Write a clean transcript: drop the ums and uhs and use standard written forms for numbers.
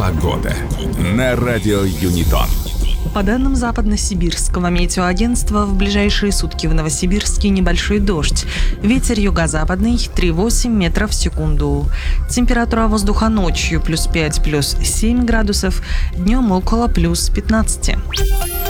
Погода на радио Юнитон. По данным Западно-Сибирского метеоагентства, в ближайшие сутки в Новосибирске небольшой дождь. Ветер юго-западный 3,8 метров в секунду. Температура воздуха ночью +5, +7 градусов, днем около +15.